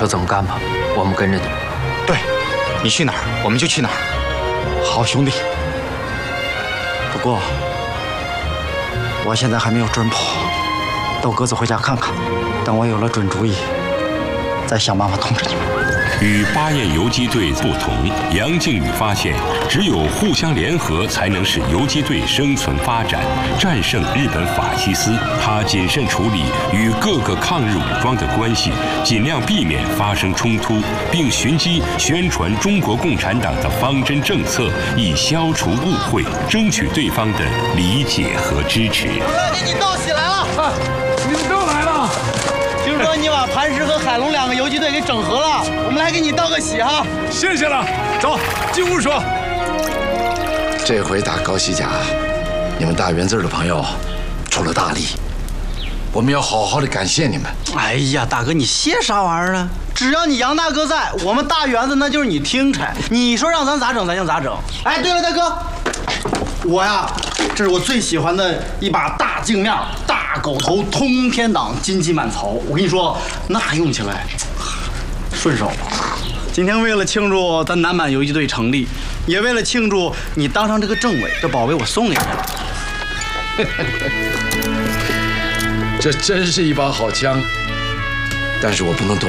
说怎么干吧，我们跟着你。 对，你去哪儿我们就去哪儿。好兄弟。不过我现在还没有准谱，都各自回家看看。等我有了准主意，再想办法通知你们。 与巴彦游击队不同，杨靖宇发现，只有互相联合，才能使游击队生存发展，战胜日本法西斯。他谨慎处理与各个抗日武装的关系，尽量避免发生冲突，并寻机宣传中国共产党的方针政策，以消除误会，争取对方的理解和支持。 来，给你道喜来了！ 啊，你们都来了。 听说你把磐石和海龙2个游击队给整合了，我们来给你道个喜哈！ 谢谢了，走进屋说。 这回打高西甲，你们大园子的朋友出了大力，我们要好好的感谢你们。 哎呀，大哥，你谢啥玩意儿呢？只要你杨大哥在，我们大园子那就是你听差，你说让咱咋整咱就咋整。哎，对了，大哥，我呀，这是我最喜欢的一把大镜面大狗头通天党金鸡满槽，我跟你说，那用起来顺手。今天为了庆祝咱南满游击队成立，也为了庆祝你当上这个政委，这宝贝我送给你了。 这真是一把好枪，但是我不能多